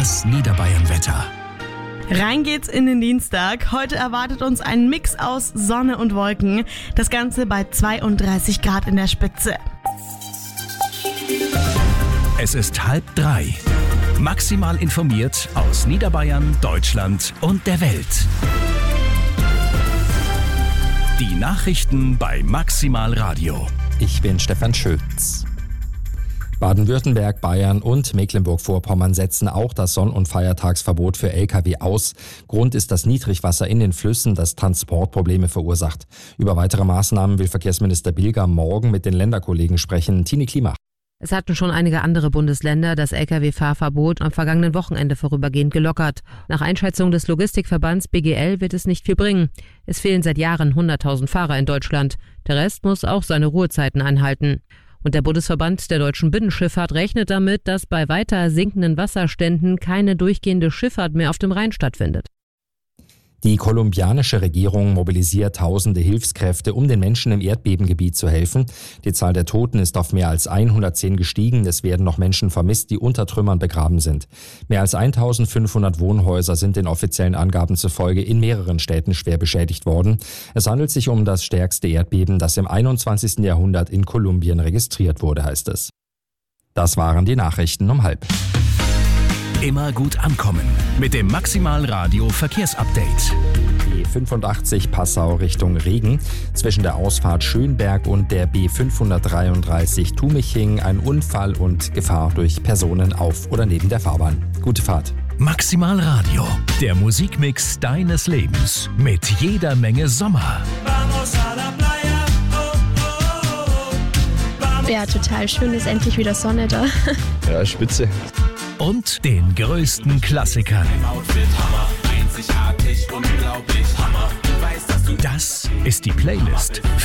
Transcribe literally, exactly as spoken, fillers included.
Das Niederbayern-Wetter. Rein geht's in den Dienstag. Heute erwartet uns ein Mix aus Sonne und Wolken. Das Ganze bei zweiunddreißig Grad in der Spitze. Es ist halb drei. Maximal informiert aus Niederbayern, Deutschland und der Welt. Die Nachrichten bei Maximal Radio. Ich bin Stefan Schütz. Baden-Württemberg, Bayern und Mecklenburg-Vorpommern setzen auch das Sonn- und Feiertagsverbot für L K W aus. Grund ist das Niedrigwasser in den Flüssen, das Transportprobleme verursacht. Über weitere Maßnahmen will Verkehrsminister Bilger morgen mit den Länderkollegen sprechen. Tini Klima. Es hatten schon einige andere Bundesländer das L K W-Fahrverbot am vergangenen Wochenende vorübergehend gelockert. Nach Einschätzung des Logistikverbands B G L wird es nicht viel bringen. Es fehlen seit Jahren hunderttausend Fahrer in Deutschland. Der Rest muss auch seine Ruhezeiten einhalten. Und der Bundesverband der deutschen Binnenschifffahrt rechnet damit, dass bei weiter sinkenden Wasserständen keine durchgehende Schifffahrt mehr auf dem Rhein stattfindet. Die kolumbianische Regierung mobilisiert tausende Hilfskräfte, um den Menschen im Erdbebengebiet zu helfen. Die Zahl der Toten ist auf mehr als hundertzehn gestiegen. Es werden noch Menschen vermisst, die unter Trümmern begraben sind. Mehr als eintausendfünfhundert Wohnhäuser sind den offiziellen Angaben zufolge in mehreren Städten schwer beschädigt worden. Es handelt sich um das stärkste Erdbeben, das im einundzwanzigsten Jahrhundert in Kolumbien registriert wurde, heißt es. Das waren die Nachrichten um halb. Immer gut ankommen mit dem Maximal Radio Verkehrsupdate. B fünfundachtzig Passau Richtung Regen. Zwischen der Ausfahrt Schönberg und der B fünfhundertdreiunddreißig Tumiching ein Unfall und Gefahr durch Personen auf oder neben der Fahrbahn. Gute Fahrt. Maximal Radio, der Musikmix deines Lebens mit jeder Menge Sommer. Ja, total schön, ist endlich wieder Sonne da. Ja, spitze. Und den größten Klassikern. Das ist die Playlist